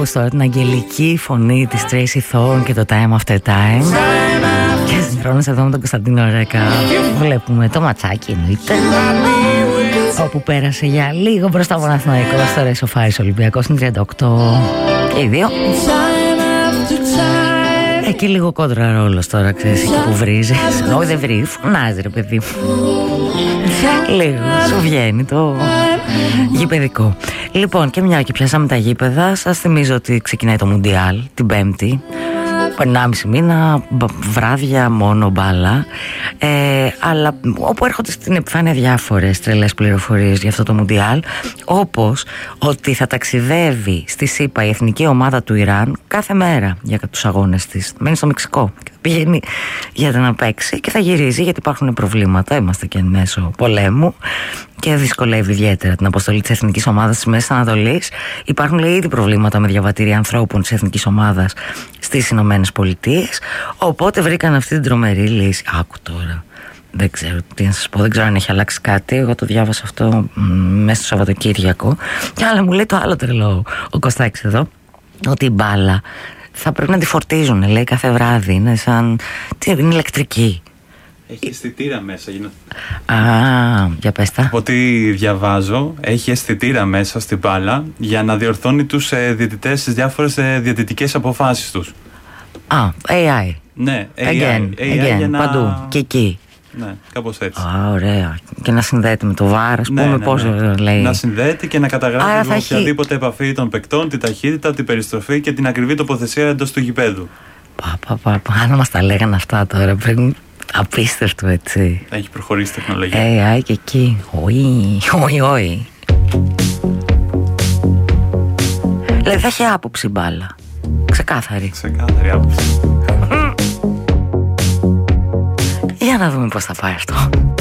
ακούς τώρα την αγγελική φωνή της Tracy Thorn και το Time After Time. Και συγχρόνως εδώ με τον Κωνσταντίνο Ρέκα βλέπουμε το ματσάκι, εννοείται, όπου πέρασε για λίγο μπροστά από Παναθηναϊκός. Τώρα ισοφάρισε ο Ολυμπιακός, είναι 38 και οι δύο. Και λίγο κόντρα ρόλος τώρα, ξέρεις, εκεί που βρίζεις. Όχι, δεν βρίζει, φωνάζει ρε παιδί μου. Λίγο, σου βγαίνει το γηπεδικό. Λοιπόν, και μια και πιάσαμε τα γήπεδα, σας θυμίζω ότι ξεκινάει το Μουντιάλ την Πέμπτη. 1,5 μήνα, βράδια μόνο μπάλα, αλλά όπου έρχονται στην επιφάνεια διάφορες τρελές πληροφορίες για αυτό το Μουντιάλ, όπως ότι θα ταξιδεύει στη ΣΥΠΑ η εθνική ομάδα του Ιράν κάθε μέρα για τους αγώνες της. Μένει στο Μεξικό και πηγαίνει για να παίξει και θα γυρίζει, γιατί υπάρχουν προβλήματα, είμαστε και εν μέσω πολέμου και δυσκολεύει ιδιαίτερα την αποστολή της εθνικής ομάδας της Μέσης Ανατολής. Υπάρχουν, λέει, ήδη προβλήματα με διαβατήρια ανθρώπων της εθνικής ομάδας στις Ηνωμένες Πολιτείες. Οπότε βρήκαν αυτή την τρομερή λύση. Άκου τώρα. Δεν ξέρω τι να σας πω, δεν ξέρω αν έχει αλλάξει κάτι. Εγώ το διάβασα αυτό μέσα στο Σαββατοκύριακο. Και άλλα μου λέει το άλλο τρελό ο Κωστάκης εδώ, ότι η μπάλα θα πρέπει να τη φορτίζουν, λέει, κάθε βράδυ. Είναι σαν. Είναι ηλεκτρική. Έχει αισθητήρα μέσα. Για πες τα. Από ό,τι διαβάζω, έχει αισθητήρα μέσα στην μπάλα για να διορθώνει τους διαιτητές στις διάφορες διαιτητικές αποφάσεις τους. AI. Ναι, Again, για να... παντού και εκεί. Ναι, κάπως έτσι. Ωραία. Και να συνδέεται με το VAR, ας πούμε, πώς λέει. Να συνδέεται και να καταγράφει οποιαδήποτε επαφή των παικτών, τη ταχύτητα, την περιστροφή και την ακριβή τοποθεσία εντός του γηπέδου. Αν μας τα λέγανε αυτά τώρα πριν. Απίστευτο, έτσι. Έχει προχωρήσει η τεχνολογία. AI και εκεί. Όχι. Δηλαδή θα έχει άποψη μπάλα. Ξεκάθαρη άποψη. Για να δούμε πώς θα πάει αυτό.